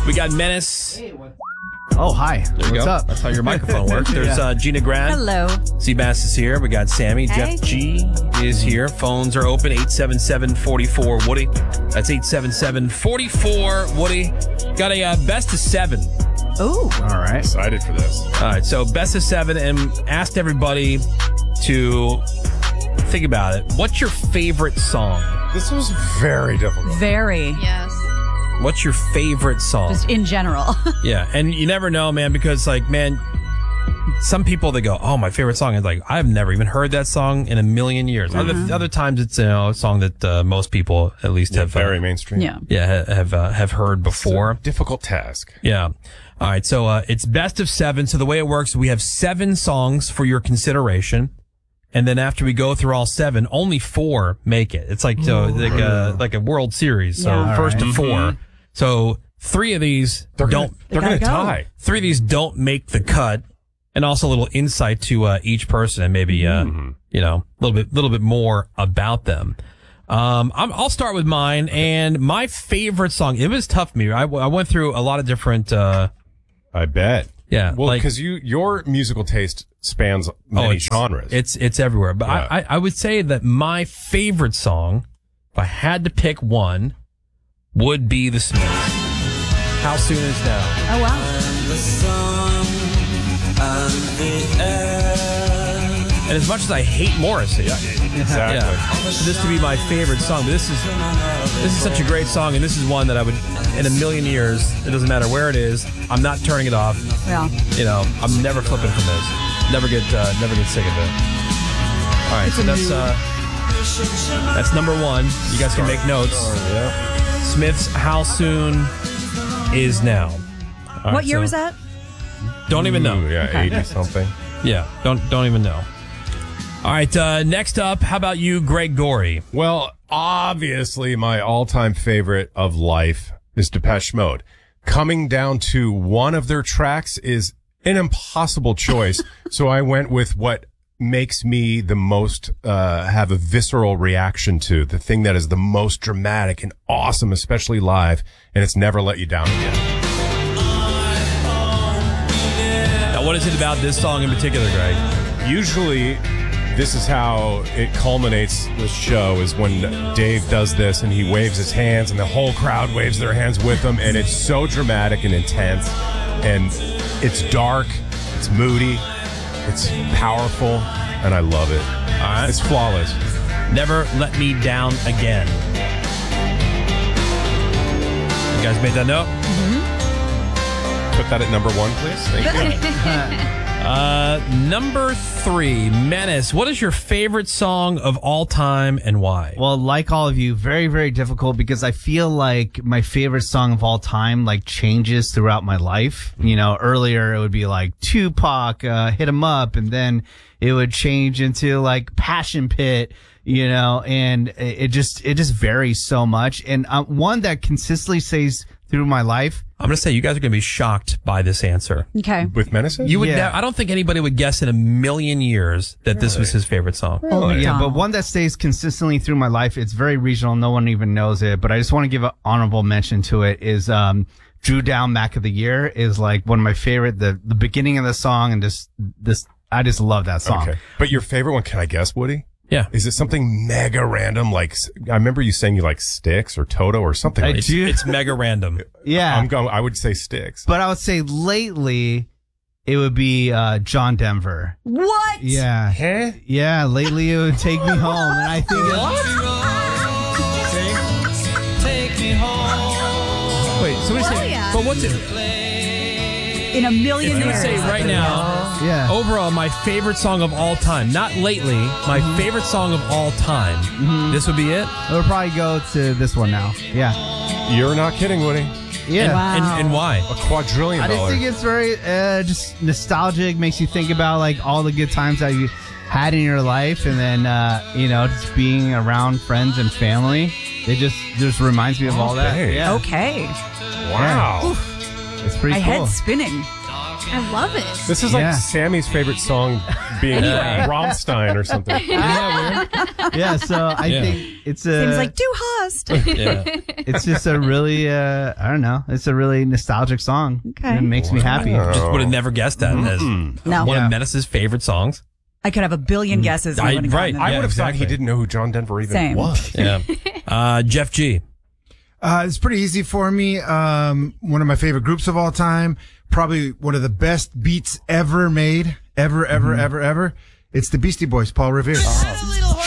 We got Menace. Oh, hi. There you What's go. up? That's how your microphone works. There's Gina Grad. Hello. Seabass is here. We got Sammy. Hey. Jeff G is here. Phones are open. 877-44-WOODY. That's 877-44-WOODY. Got a best of 7. Ooh. All right. Excited for this. All right, so best of 7, and asked everybody to think about it. What's your favorite song? This was very difficult. Very. Yes. What's your favorite song? Just in general. Yeah, and you never know, man, because, like, man, some people, they go, oh, my favorite song is, like, I've never even heard that song in a million years. Other times it's, a song that most people at least have Very mainstream. have heard before. Difficult task. Yeah. All right, so it's best of 7. So the way it works, we have 7 songs for your consideration. And then after we go through all 7, only 4 make it. It's like like a World Series. So Yeah. first to 4. So 3 of these They're don't. They're going to gotta go. tie. 3 of these don't make the cut. And also a little insight to each person, and maybe a little bit more about them. I'll start with mine, and my favorite song. It was tough for me. I went through a lot of different. I bet. Yeah, Well, like- because your musical taste spans many genres. It's everywhere. But Yeah. I would say that my favorite song, if I had to pick one, would be The Smiths. How Soon Is Now. Oh, wow. And as much as I hate Morrissey, exactly. for this to be my favorite song, but this is such a great song, and this is one that I would, in a million years, it doesn't matter where it is, I'm not turning it off. Yeah. I'm never flipping from this. Never get sick of it. All right, so that's number 1. You guys can make notes. Smith's How Soon Is Now. All right, What year so was that? Don't even know. Ooh, yeah, 80 something. Yeah, don't even know. All right, next up, how about you, Greg Gorey? Well, obviously, my all-time favorite of life is Depeche Mode. Coming down to one of their tracks is an impossible choice, so I went with what makes me the most have a visceral reaction to, the thing that is the most dramatic and awesome, especially live, and it's Never Let You Down Again. Now, what is it about this song in particular, Greg? Usually, this is how it culminates the show, is when Dave does this and he waves his hands and the whole crowd waves their hands with him, and it's so dramatic and intense, and it's dark, it's moody, it's powerful, and I love it. All right. It's flawless. Never Let Me Down Again. You guys made that note? Put that at number 1, please. Thank you. Number 3, Menace. What is your favorite song of all time and why? Well, like all of you, very, very difficult because I feel like my favorite song of all time like changes throughout my life. You know, earlier it would be like Tupac, Hit 'Em Up, and then it would change into like Passion Pit, you know, and it just varies so much. And one that consistently stays through my life. I'm going to say you guys are going to be shocked by this answer. Okay. With Menaces? You would. Yeah. I don't think anybody would guess in a million years that this was his favorite song. Oh, Yeah, McDonald. but one that stays consistently through my life, it's very regional. No one even knows it, but I just want to give an honorable mention to it is, Drew Down Mac of the Year is like one of my favorite, the beginning of the song and I just love that song. Okay. But your favorite one, can I guess, Woody? Yeah. Is it something mega random? Like, I remember you saying you like Styx or Toto or something like that. It's mega random. Yeah. I would say Styx. But I would say lately it would be, John Denver. What? Yeah. Huh? Yeah. Lately it would Take Me Home. And I think Wait, somebody say. yeah. But what's it? In a million If you would years. say right now, yeah. overall, my favorite song of all time, not lately, my favorite song of all time, this would be it? It would probably go to this one now. Yeah. You're not kidding, Woody. Yeah. Wow. And why? A quadrillion I just dollars. think it's very just nostalgic. Makes you think about like all the good times that you had in your life, and then just being around friends and family. It just reminds me of all that. Okay. Yeah, Okay. Wow. it's pretty My cool. head's spinning. I love it. This is like Sammy's favorite song being Rammstein or something. Yeah, so I think it's a... Seems like Du hast. It's just a really, I don't know, it's a really nostalgic song. Okay. It makes me happy. Just would have never guessed that as No. one of Menace's favorite songs. I could have a billion guesses. and I wouldn't have right. gotten I them. would have thought exactly. he didn't know who John Denver even Same. was. Yeah. Jeff G. It's pretty easy for me. One of my favorite groups of all time. Probably one of the best beats ever made. Ever. It's the Beastie Boys, Paul Revere.